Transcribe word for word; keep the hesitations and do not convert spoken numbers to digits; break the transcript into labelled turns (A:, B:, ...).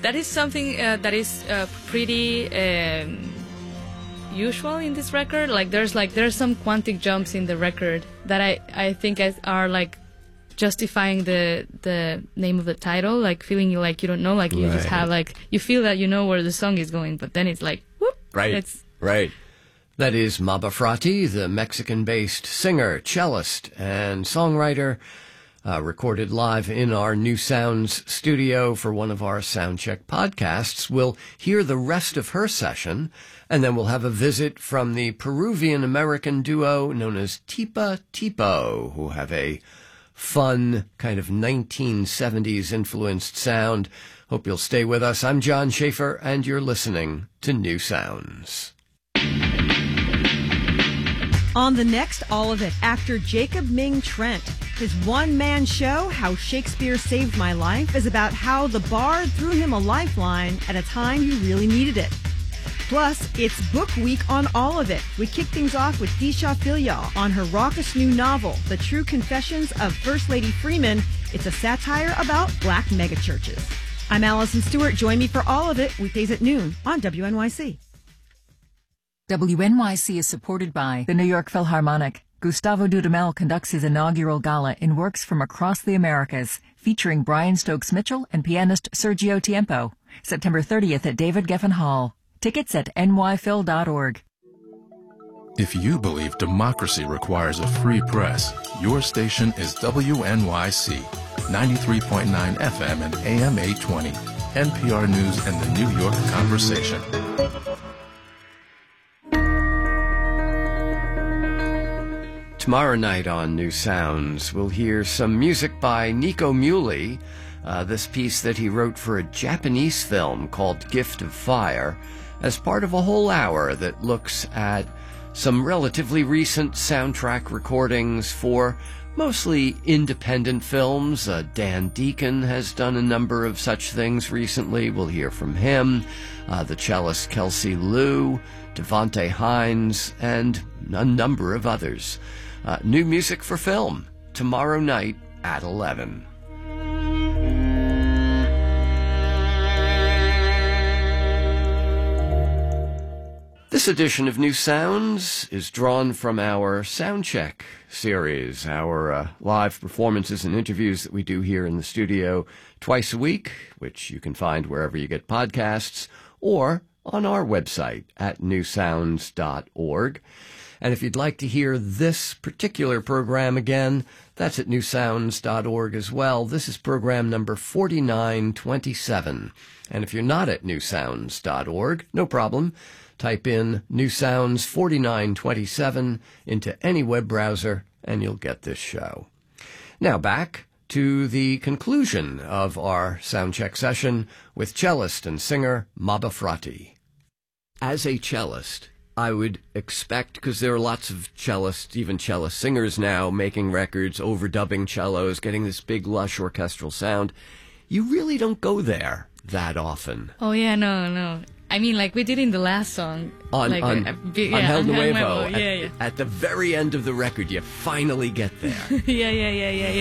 A: that is something uh, that is uh, pretty um, usual in this record. Like there's like there's some quantic jumps in the record that I I think are like justifying the the name of the title, like feeling you like you don't know, like you right. just have like you feel that you know where the song is going, but then it's like whoop.
B: Right.
A: It's
B: right. That is Maba Frati, the Mexican-based singer, cellist, and songwriter, uh, recorded live in our New Sounds studio for one of our Soundcheck podcasts. We'll hear the rest of her session, and then we'll have a visit from the Peruvian-American duo known as Tipa Tipo, who have a fun, kind of nineteen seventies influenced sound. Hope you'll stay with us. I'm John Schaefer, and you're listening to New Sounds.
C: On the next All of It, actor Jacob Ming Trent. His one-man show, How Shakespeare Saved My Life, is about how the bard threw him a lifeline at a time he really needed it. Plus, it's book week on All of It. We kick things off with Disha Filyal on her raucous new novel, The True Confessions of First Lady Freeman. It's a satire about black megachurches. I'm Allison Stewart. Join me for All of It, weekdays at noon on W N Y C.
D: W N Y C is supported by the New York Philharmonic. Gustavo Dudamel conducts his inaugural gala in works from across the Americas, featuring Brian Stokes Mitchell and pianist Sergio Tiempo. September thirtieth at David Geffen Hall. Tickets at N Y phil dot org.
E: If you believe democracy requires a free press, your station is W N Y C, ninety-three point nine F M and A M eight twenty, N P R News and the New York Conversation.
B: Tomorrow night on New Sounds, we'll hear some music by Nico Muhly, uh, this piece that he wrote for a Japanese film called Gift of Fire, as part of a whole hour that looks at some relatively recent soundtrack recordings for mostly independent films. Uh, Dan Deacon has done a number of such things recently. We'll hear from him, uh, the cellist Kelsey Liu, Devonte Hines, and a number of others. Uh, new music for film, tomorrow night at eleven. This edition of New Sounds is drawn from our Soundcheck series, our uh, live performances and interviews that we do here in the studio twice a week, which you can find wherever you get podcasts, or on our website at new sounds dot org. And if you'd like to hear this particular program again, that's at new sounds dot org as well. This is program number forty-nine twenty-seven. And if you're not at new sounds dot org, no problem. Type in New Sounds forty-nine twenty-seven into any web browser, and you'll get this show. Now back to the conclusion of our soundcheck session with cellist and singer Maba Frati. As a cellist, I would expect, because there are lots of cellists, even cellist singers now, making records, overdubbing cellos, getting this big, lush orchestral sound. You really don't go there that often.
A: Oh, yeah, no, no. I mean, like we did in the last song.
B: On,
A: like,
B: on,
A: a, a big,
B: on
A: yeah,
B: Hell
A: on
B: Nuevo.
A: Nuevo. Yeah,
B: at,
A: yeah.
B: at the very end of the record, you finally get there.
A: yeah, yeah, yeah, yeah, yeah.